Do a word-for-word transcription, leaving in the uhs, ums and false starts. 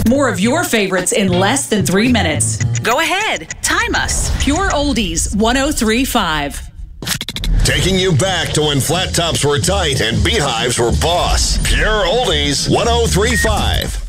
More of your favorites in less than three minutes. Go ahead. Time us. Pure Oldies one oh three point five. Taking you back to when flat tops were tight and beehives were boss. Pure Oldies one oh three point five.